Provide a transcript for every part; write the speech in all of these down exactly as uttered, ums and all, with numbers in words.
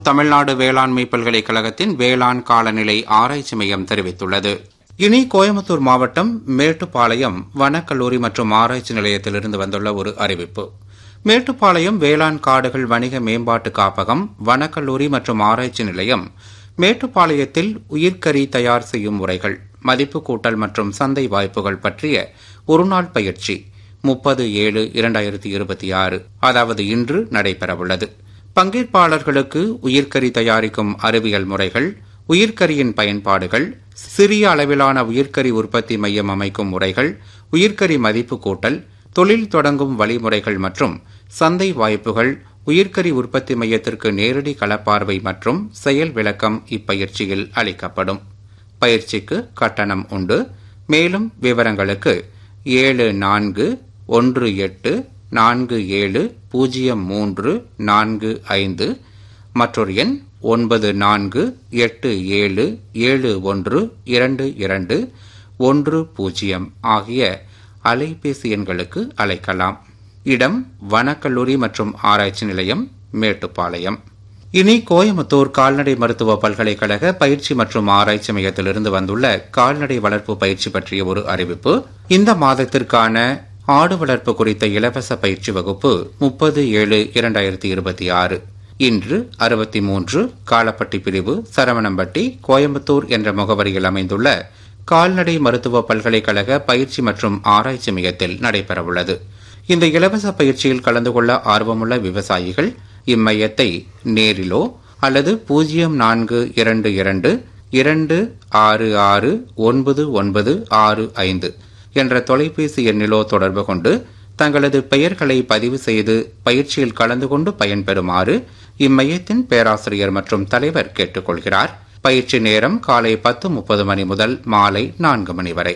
தமிழ்நாடு வேளாண்மை பல்கலைக்கழகத்தின் வேளாண் காலநிலை ஆராய்ச்சி மையம் தெரிவித்துள்ளது. இனி கோயம்புத்தூர் மாவட்டம் மேட்டுப்பாளையம் வனக்கல்லூரி மற்றும் ஆராய்ச்சி நிலையத்திலிருந்து வந்துள்ள ஒரு அறிவிப்பு. மேட்டுப்பாளையம் வேளாண் காடுகள் வணிக மேம்பாட்டு காப்பகம், வனக்கல்லூரி மற்றும் ஆராய்ச்சி நிலையம் மேட்டுப்பாளையத்தில் உயிர்க்கரி தயார் செய்யும் முறைகள், மதிப்பு கூட்டல் மற்றும் சந்தை வாய்ப்புகள் பற்றிய ஒருநாள் பயிற்சி முப்பது ஏழு இரண்டாயிரத்தி இருபத்தி ஆறு அதாவது இன்று நடைபெறவுள்ளது. பங்கேற்பாளர்களுக்கு உயிர்க்கரி தயாரிக்கும் அறிவியல் முறைகள், உயிர்க்கரியின் பயன்பாடுகள், சிறிய அளவிலான உயிர்க்கரி உற்பத்தி மையம் அமைக்கும் முறைகள், உயிர்க்கரி மதிப்பு கூட்டல், தொழில் தொடங்கும் வழிமுறைகள் மற்றும் சந்தை வாய்ப்புகள், உயிர்க்கரி உற்பத்தி மையத்திற்கு நேரடி களப்பார்வை மற்றும் செயல் விளக்கம் இப்பயிற்சியில் அளிக்கப்படும். பயிற்சிக்கு கட்டணம் உண்டு. மேலும் விவரங்களுக்கு ஏழு நான்கு ஒன்று எட்டு நான்கு ஏழு பூஜ்ஜியம் மூன்று நான்கு ஐந்து மற்றொரு எண் ஒன்பது நான்கு எட்டு ஏழு ஏழு ஒன்று இரண்டு இரண்டு ஒன்று பூஜ்ஜியம் ஆகிய அலைபேசி எண்களுக்கு அழைக்கலாம். இடம் வனக்கல்லூரி மற்றும் ஆராய்ச்சி நிலையம், மேட்டுப்பாளையம். இனி கோயம்புத்தூர் கால்நடை மருத்துவ பல்கலைக்கழக பயிற்சி மற்றும் ஆராய்ச்சி மையத்திலிருந்து வந்துள்ள கால்நடை வளர்ப்பு பயிற்சி பற்றிய ஒரு அறிவிப்பு. இந்த மாதத்திற்கான ஆடு வளர்ப்பு குறித்த இலவச பயிற்சி வகுப்பு முப்பது ஏழு இரண்டாயிரத்தி இருபத்தி ஆறு இன்று அறுபத்தி மூன்று காலப்பட்டி பிரிவு, சரவணம்பட்டி, கோயம்புத்தூர் என்ற முகவரியில் அமைந்துள்ள கால்நடை மருத்துவ பல்கலைக்கழக பயிற்சி மற்றும் ஆராய்ச்சி மையத்தில் நடைபெறவுள்ளது. இந்த இலவச பயிற்சியில் கலந்து கொள்ள ஆர்வமுள்ள விவசாயிகள் இம்மையத்தை நேரிலோ அல்லது பூஜ்ஜியம் நான்கு இரண்டு இரண்டு இரண்டு ஆறு ஆறு ஒன்பது ஒன்பது ஆறு ஐந்து என்ற தொலைபேசி எண்ணிலோ தொடர்பு கொண்டு தங்களது பெயர்களை பதிவு செய்து பயிற்சியில் கலந்து கொண்டு பயன்பெறுமாறு இம்மையத்தின் பேராசிரியர் மற்றும் தலைவர் கேட்டுக் கொள்கிறார். பயிற்சி நேரம் காலை பத்து முப்பது மணி முதல் மாலை நான்கு மணி வரை.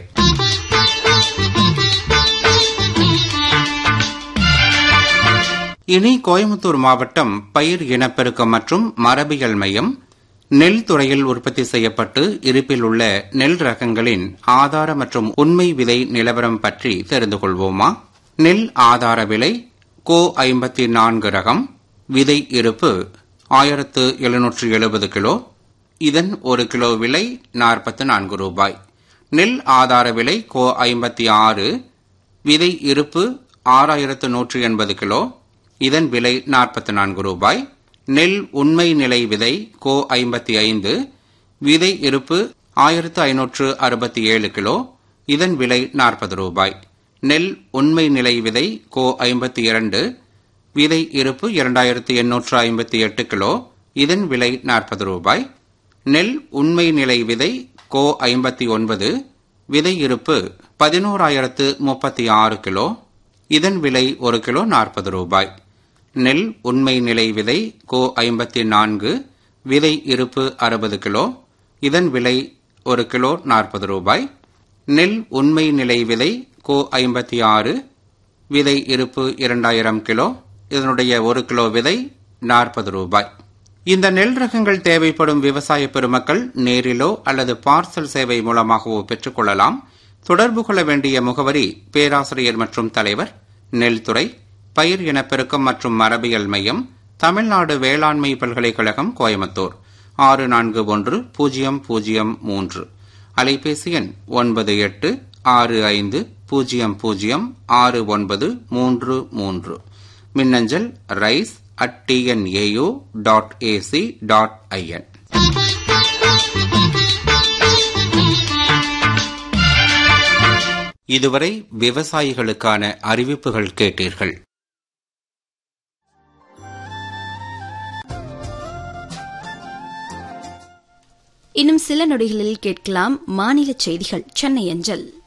இனி கோயம்புத்தூர் மாவட்டம் பயிர் இனப்பெருக்கம் மற்றும் மரபியல் மையம் நெல் துறையில் உற்பத்தி செய்யப்பட்டு இருப்பில் உள்ள நெல் ரகங்களின் ஆதார மற்றும் உண்மை விதை நிலவரம் பற்றி தெரிந்து கொள்வோமா? நெல் ஆதார விலை கோ ஐம்பத்தி நான்கு ரகம், விதை இருப்பு ஆயிரத்து எழுநூற்று எழுபது கிலோ, இதன் ஒரு கிலோ விலை நாற்பத்தி நான்கு ரூபாய். நெல் ஆதார விலை கோ ஐம்பத்தி ஆறு, விதை இருப்பு ஆறாயிரத்து நூற்று எண்பது கிலோ, இதன் விலை நாற்பத்தி நான்கு ரூபாய். நெல் உண்மை நிலை விதை கோ ஐம்பத்தி ஐந்து, விதை இருப்பு ஆயிரத்து ஐநூற்று அறுபத்தி ஏழு கிலோ, இதன் விலை நாற்பது ரூபாய். நெல் உண்மை நிலை விதை கோ ஐம்பத்தி இரண்டு, விதை இருப்பு இரண்டாயிரத்து எண்ணூற்று ஐம்பத்தி எட்டு கிலோ, இதன் விலை நாற்பது ரூபாய். நெல் உண்மை நிலை விதை கோ ஐம்பத்தி ஒன்பது, விதை இருப்பு பதினோராயிரத்து முப்பத்தி ஆறு கிலோ, இதன் விலை ஒரு கிலோ நாற்பது ரூபாய். நெல் உண்மை நிலை விதை கோ ஐம்பத்தி நான்கு, விதை இருப்பு அறுபது கிலோ, இதன் விலை ஒரு கிலோ நாற்பது ரூபாய். நெல் உண்மை நிலை விதை கோ ஐம்பத்தி ஆறு, விதை இருப்பு இரண்டாயிரம் கிலோ, இதனுடைய ஒரு கிலோ விதை நாற்பது ரூபாய். இந்த நெல் ரகங்கள் தேவைப்படும் விவசாய பெருமக்கள் நேரிலோ அல்லது பார்சல் சேவை மூலமாகவோ பெற்றுக் கொள்ளலாம். தொடர்பு கொள்ள வேண்டிய முகவரி பேராசிரியர் மற்றும் தலைவர், நெல்துறை, பயிர் இனப்பெருக்கம் மற்றும் மரபியல் மையம், தமிழ்நாடு வேளாண்மை பல்கலைக்கழகம், கோயம்புத்தூர் ஆறு நான்கு ஒன்று பூஜ்ஜியம் பூஜ்ஜியம் மூன்று. அலைபேசி எண் ஒன்பது எட்டு ஆறு ஐந்து பூஜ்ஜியம் பூஜ்ஜியம் ஆறு ஒன்பது மூன்று மூன்று. மின்னஞ்சல் rice at TNAU dot AC dot IN. இதுவரை விவசாயிகளுக்கான அறிவிப்புகள் கேட்டீர்கள். இன்னும் சில நொடிகளில் கேட்கலாம் மாநில செய்திகள் சென்னை அஞ்சல்.